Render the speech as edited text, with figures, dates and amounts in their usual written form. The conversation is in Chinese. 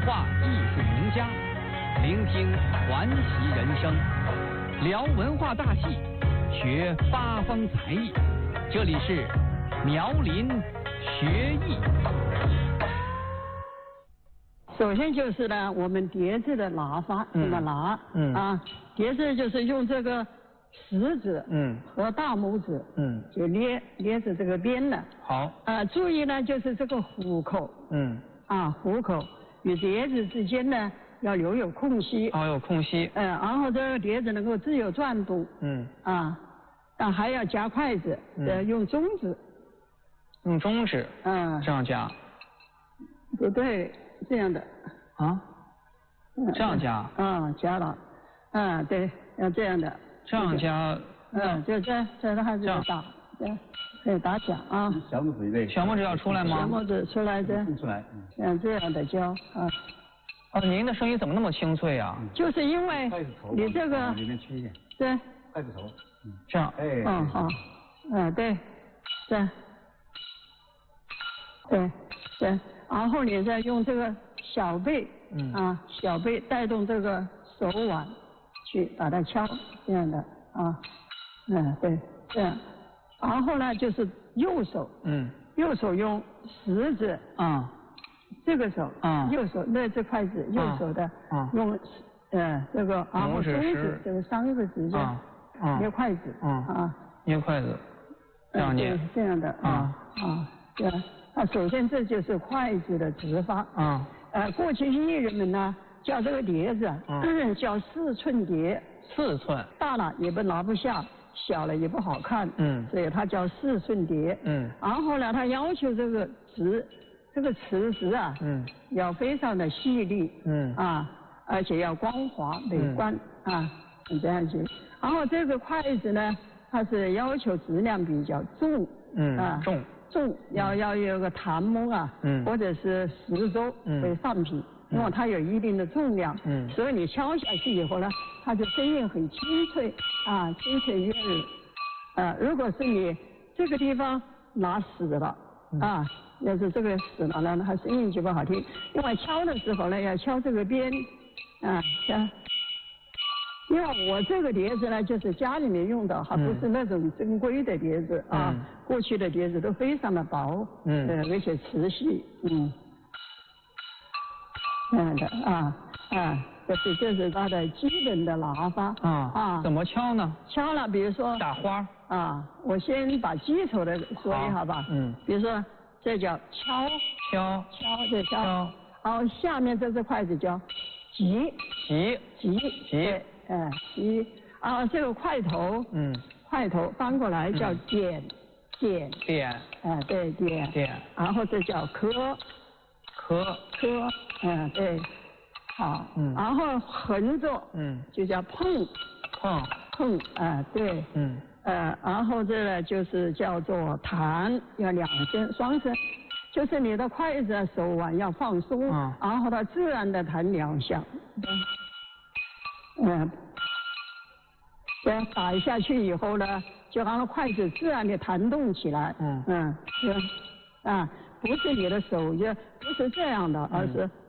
话艺术名家，聆听传奇人生，聊文化大戏，学八方才艺。这里是苗林学艺。 首先就是呢，我们碟子的拿法怎么拿？碟子就是用这个食指和大拇指就捏着这个边的。 好。 注意呢，就是这个虎口虎口与碟子之间呢要留有空隙。 有空隙。 然后这个碟子能够自由转动。但还要夹筷子，用中指。 用中指。这样夹。 不对。这样的这样夹夹了，对，要这样的， 这样夹， 就这的还是要打，对，打响啊。 小拇指对。 小拇指要出来吗？ 小拇指出来的， 出来， 这样的教您的声音怎么那么清脆啊？ 就是因为你这个里面缺一点。 对。 筷子头， 这样。 好，对，对，对。然后你再用这个小背，小背带动这个手腕去把它敲，这样的对，这样。然后呢，就是右手，右手用食指，这个手，右手那这筷子，右手的，用这个，然后中指这个3个指甲，捏筷子， 捏筷子，这样捏， 这样的，对。首先这就是筷子的指法。过去艺人们呢叫这个碟子，叫4寸碟。 4寸。大了也拿不下，小了也不好看。所以它叫4寸碟。然后呢，他要求这个瓷实要非常的细腻。而且要光滑美观这样子。然后这个筷子呢，它是要求质量比较重。重要有个檀木或者是石州为上品，因为它有一定的重量，所以你敲下去以后呢，它的声音很清脆清脆悦耳。如果是你这个地方拿死了要是这个死了呢，它声音就不好听。因为敲的时候呢，要敲这个边敲。因为我这个碟子呢，就是家里面用的，还不是那种珍贵的碟子过去的碟子都非常的薄，而且瓷细，这样的这是它的基本的拿法怎么敲呢？ 敲了，比如说打花我先把基础的说一下吧。比如说这叫敲，这敲，然后下面这只筷子叫击，对。击，然后这个筷头翻过来叫点，对，点，然后这叫磕，对，好，然后横着就叫碰，对，然后这呢就是叫做弹，要2声双声，就是你的筷子手腕要放松，然后它自然的弹2下。打下去以后呢，就让筷子自然的弹动起来。不是你的手就不是这样的，而是